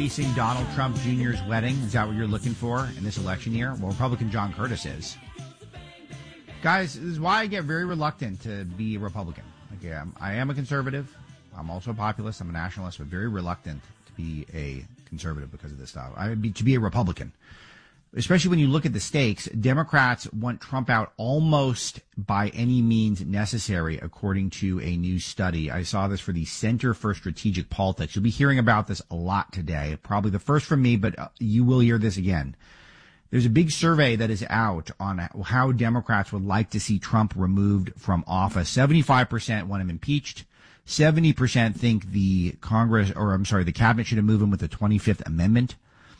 erasing Donald Trump Jr.'s wedding? Is that what you're looking for in this election year? Well, Republican John Curtis is. Guys, this is why I get very reluctant to be a Republican. Okay, I am a conservative. I'm also a populist. I'm a nationalist, but very reluctant to be a conservative because of this stuff. To be a Republican. Especially when you look at the stakes, Democrats want Trump out almost by any means necessary, according to a new study. I saw this for the Center for Strategic Politics. You'll be hearing about this a lot today. Probably the first from me, but you will hear this again. There's a big survey that is out on how Democrats would like to see Trump removed from office. 75% want him impeached. 70% think the cabinet should have moved him with the 25th Amendment.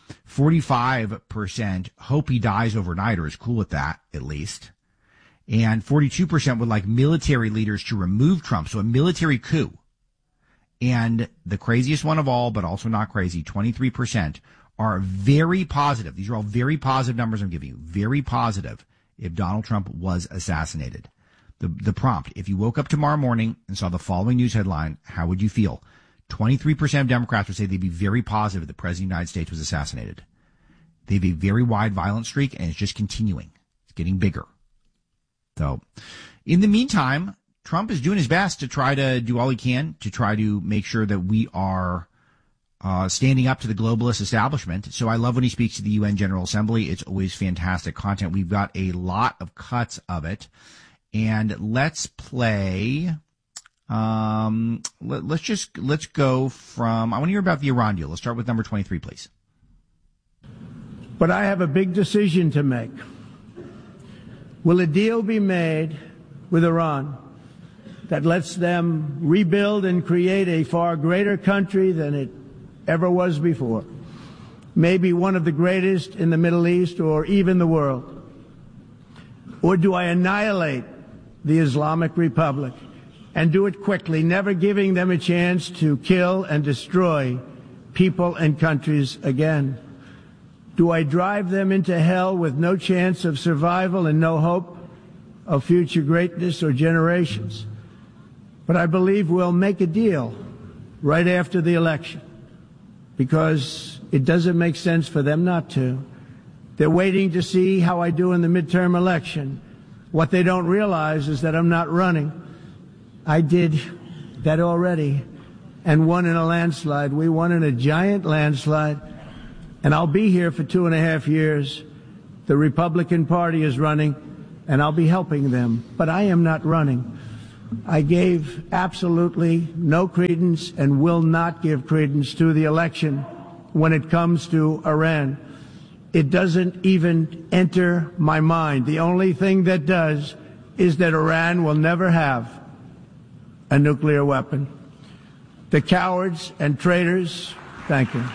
45% hope he dies overnight or is cool with that, at least. And 42% would like military leaders to remove Trump, so a military coup. And the craziest one of all, but also not crazy, 23% are very positive. These are all very positive numbers I'm giving you. Very positive if Donald Trump was assassinated. The prompt, if you woke up tomorrow morning and saw the following news headline, how would you feel? 23% of Democrats would say they'd be very positive if the President of the United States was assassinated. They have a very wide violent streak, and it's just continuing. It's getting bigger. So, in the meantime, Trump is doing his best to try to do all he can to try to make sure that we are standing up to the globalist establishment. So I love when he speaks to the UN General Assembly. It's always fantastic content. We've got a lot of cuts of it. And let's play... let's go from, I want to hear about the Iran deal. Let's start with number 23, please. But I have a big decision to make. Will a deal be made with Iran that lets them rebuild and create a far greater country than it ever was before? Maybe one of the greatest in the Middle East or even the world? Or do I annihilate the Islamic Republic and do it quickly, never giving them a chance to kill and destroy people and countries again? Do I drive them into hell with no chance of survival and no hope of future greatness or generations? But I believe we'll make a deal right after the election, because it doesn't make sense for them not to. They're waiting to see how I do in the midterm election. What they don't realize is that I'm not running. I did that already and won in a landslide. We won in a giant landslide, and I'll be here for 2.5 years. The Republican Party is running, and I'll be helping them, but I am not running. I gave absolutely no credence and will not give credence to the election when it comes to Iran. It doesn't even enter my mind. The only thing that does is that Iran will never have a nuclear weapon. The cowards and traitors, thank you.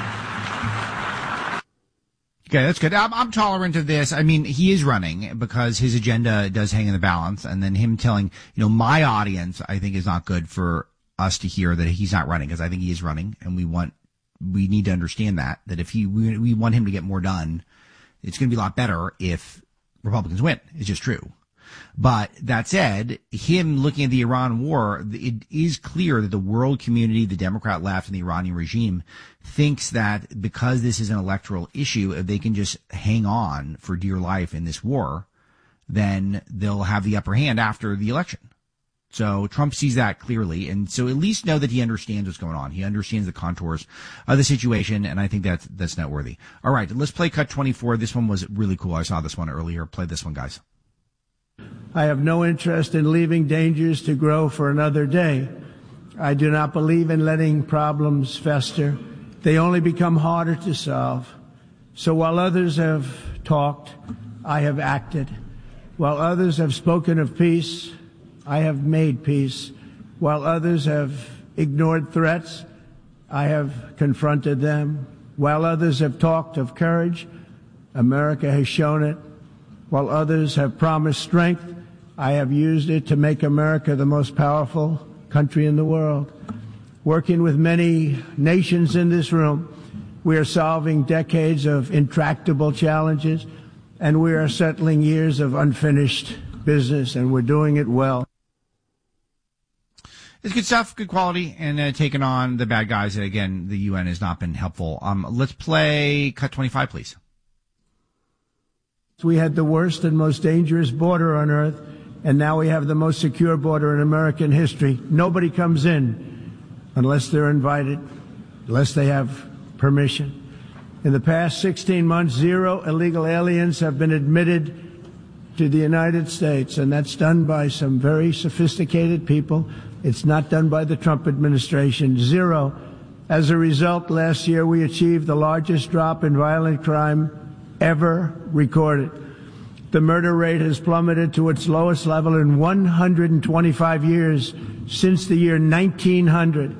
Okay, that's good. I'm tolerant of this. I mean, he is running because his agenda does hang in the balance, and then him telling, my audience, I think is not good for us to hear that he's not running, because I think he is running, and we need to understand that if we want him to get more done, it's going to be a lot better if Republicans win. It's just true. But that said, him looking at the Iran war, it is clear that the world community, the Democrat left, and the Iranian regime thinks that because this is an electoral issue, if they can just hang on for dear life in this war, then they'll have the upper hand after the election. So Trump sees that clearly, and so at least know that he understands what's going on. He understands the contours of the situation, and I think that's noteworthy. All right, let's play cut 24. This one was really cool. I saw this one earlier. Play this one, guys. I have no interest in leaving dangers to grow for another day. I do not believe in letting problems fester. They only become harder to solve. So while others have talked, I have acted. While others have spoken of peace, I have made peace. While others have ignored threats, I have confronted them. While others have talked of courage, America has shown it. While others have promised strength, I have used it to make America the most powerful country in the world. Working with many nations in this room, we are solving decades of intractable challenges, and we are settling years of unfinished business, and we're doing it well. It's good stuff, good quality, and taking on the bad guys. Again, the UN has not been helpful. Let's play cut 25, please. We had the worst and most dangerous border on earth, and now we have the most secure border in American history. Nobody comes in unless they're invited, unless they have permission. In the past 16 months, 0 illegal aliens have been admitted to the United States, and that's done by some very sophisticated people. It's not done by the Trump administration. 0. As a result, last year we achieved the largest drop in violent crime ever recorded. The murder rate has plummeted to its lowest level in 125 years since the year 1900.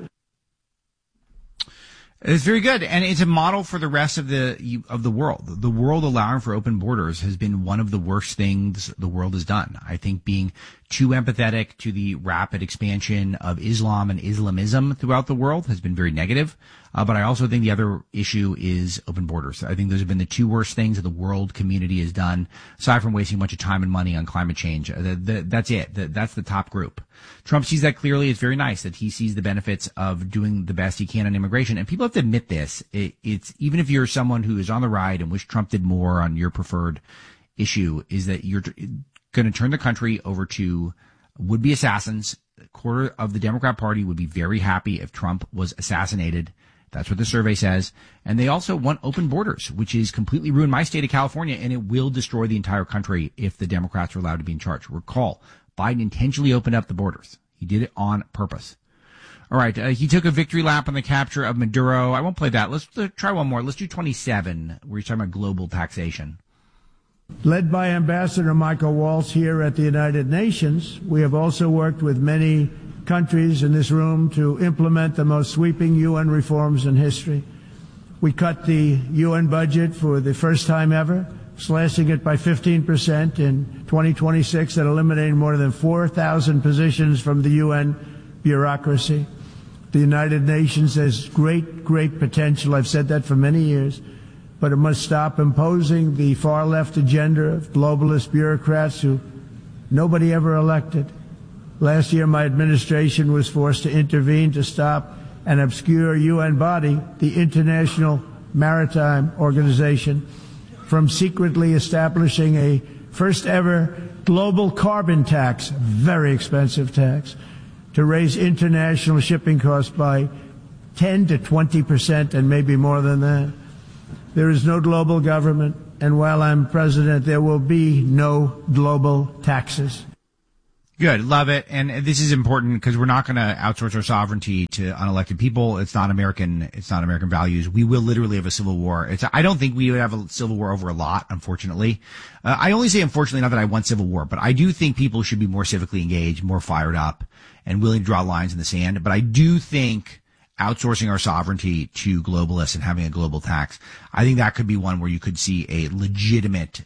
It's very good, and it's a model for the rest of the world. The world allowing for open borders has been one of the worst things the world has done. I think being too empathetic to the rapid expansion of Islam and Islamism throughout the world has been very negative. But I also think the other issue is open borders. I think those have been the two worst things that the world community has done, aside from wasting a bunch of time and money on climate change. That's it. That's the top group. Trump sees that clearly. It's very nice that he sees the benefits of doing the best he can on immigration. And people have to admit this. It's even if you're someone who is on the right and wish Trump did more on your preferred issue, is that you're going to turn the country over to would-be assassins. A quarter of the Democrat Party would be very happy if Trump was assassinated. That's what the survey says. And they also want open borders, which is completely ruined my state of California, and it will destroy the entire country if the Democrats are allowed to be in charge. Recall, Biden intentionally opened up the borders. He did it on purpose. All right. He took a victory lap on the capture of Maduro. I won't play that. Let's try one more. Let's do 27, where he's talking about global taxation. Led by Ambassador Michael Waltz here at the United Nations, we have also worked with many countries in this room to implement the most sweeping UN reforms in history. We cut the UN budget for the first time ever, slashing it by 15% in 2026 and eliminating more than 4,000 positions from the UN bureaucracy. The United Nations has great potential. I've said that for many years. But it must stop imposing the far-left agenda of globalist bureaucrats who nobody ever elected. Last year, my administration was forced to intervene to stop an obscure UN body, the International Maritime Organization, from secretly establishing a first-ever global carbon tax, very expensive tax, to raise international shipping costs by 10 to 20% and maybe more than that. There is no global government, and while I'm president, there will be no global taxes. Good. Love it. And this is important because we're not going to outsource our sovereignty to unelected people. It's not American values. We will literally have a civil war. I don't think we would have a civil war over a lot, unfortunately. I only say unfortunately, not that I want civil war, but I do think people should be more civically engaged, more fired up, and willing to draw lines in the sand. But I do think outsourcing our sovereignty to globalists and having a global tax, I think that could be one where you could see a legitimate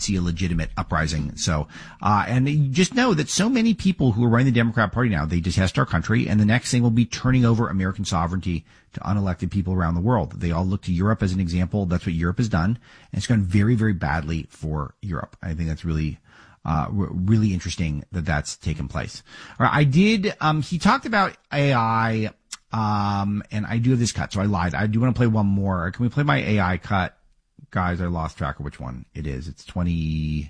uprising. So, and you just know that so many people who are running the Democrat Party now, they detest our country, and the next thing will be turning over American sovereignty to unelected people around the world. They all look to Europe as an example. That's what Europe has done, and it's gone very, very badly for Europe. I think that's really interesting that that's taken place. All right, he talked about AI, and I do have this cut, so I lied. I do want to play one more. Can we play my AI cut? Guys, I lost track of which one it is. It's 22.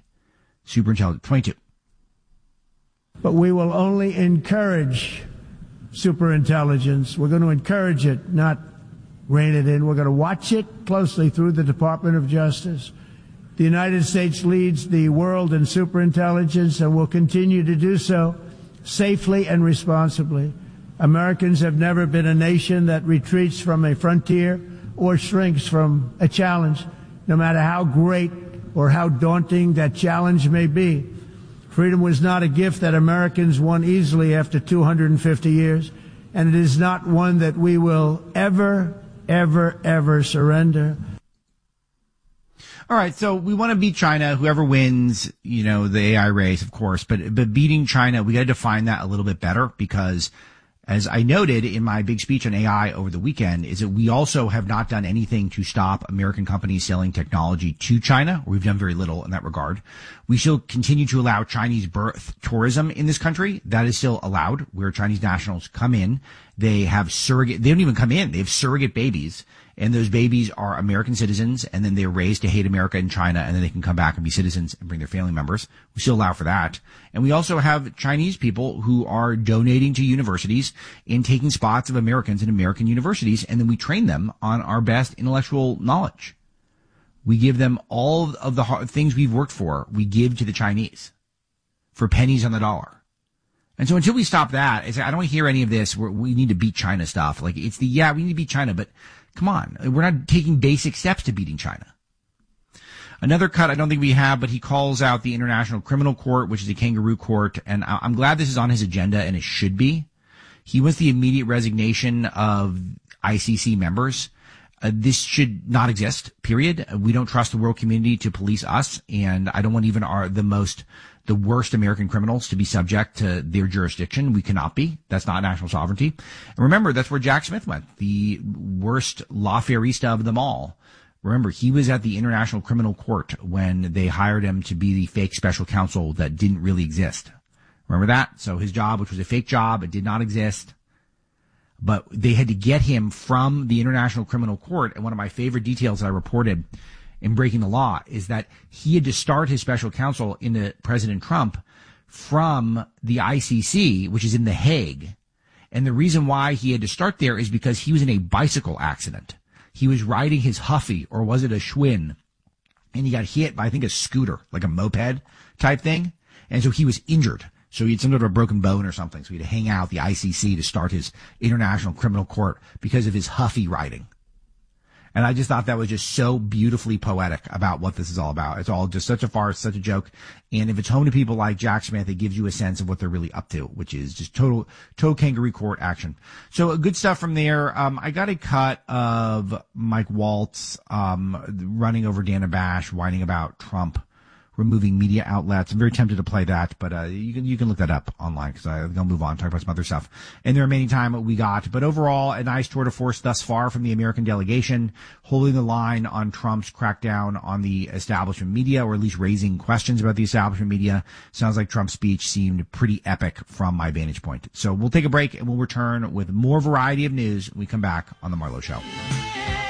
But we will only encourage superintelligence. We're going to encourage it, not rein it in. We're going to watch it closely through the Department of Justice. The United States leads the world in superintelligence and will continue to do so safely and responsibly. Americans have never been a nation that retreats from a frontier or shrinks from a challenge, no matter how great or how daunting that challenge may be. Freedom was not a gift that Americans won easily after 250 years, and it is not one that we will ever surrender. All right, so we want to beat China. Whoever wins, the AI race, of course, but beating China, we got to define that a little bit better because as I noted in my big speech on AI over the weekend, is that we also have not done anything to stop American companies selling technology to China. We've done very little in that regard. We still continue to allow Chinese birth tourism in this country. That is still allowed, where Chinese nationals come in. They have they don't even come in. They have surrogate babies. And those babies are American citizens, and then they're raised to hate America in China, and then they can come back and be citizens and bring their family members. We still allow for that. And we also have Chinese people who are donating to universities and taking spots of Americans in American universities, and then we train them on our best intellectual knowledge. We give them all of the things we've worked for, we give to the Chinese for pennies on the dollar. And so until we stop that, I don't hear any of this where we need to beat China stuff. Like, we need to beat China, but come on, we're not taking basic steps to beating China. Another cut I don't think we have, but he calls out the International Criminal Court, which is a kangaroo court, and I'm glad this is on his agenda, and it should be. He wants the immediate resignation of ICC members. This should not exist, period. We don't trust the world community to police us, and I don't want even the worst American criminals to be subject to their jurisdiction. We cannot be. That's not national sovereignty. And remember, that's where Jack Smith went, the worst lawfarista of them all. Remember, he was at the International Criminal Court when they hired him to be the fake special counsel that didn't really exist. Remember that? So his job, which was a fake job, it did not exist. But they had to get him from the International Criminal Court. And one of my favorite details that I reported in Breaking the Law is that he had to start his special counsel into President Trump from the ICC, which is in The Hague. And the reason why he had to start there is because he was in a bicycle accident. He was riding his Huffy, or was it a Schwinn? And he got hit by, I think, a scooter, like a moped type thing. And so he was injured. So he had some sort of a broken bone or something. So he had to hang out the ICC to start his International Criminal Court because of his Huffy riding. And I just thought that was just so beautifully poetic about what this is all about. It's all just such a farce, such a joke. And if it's home to people like Jack Smith, it gives you a sense of what they're really up to, which is just total kangaroo court action. So good stuff from there. I got a cut of Mike Waltz, running over Dana Bash, whining about Trump removing media outlets. I'm very tempted to play that, but you can look that up online because I'm going to move on, talk about some other stuff in the remaining time we got. But overall, a nice tour de force thus far from the American delegation, holding the line on Trump's crackdown on the establishment media, or at least raising questions about the establishment media. Sounds like Trump's speech seemed pretty epic from my vantage point. So we'll take a break and we'll return with more variety of news when we come back on The Marlowe Show.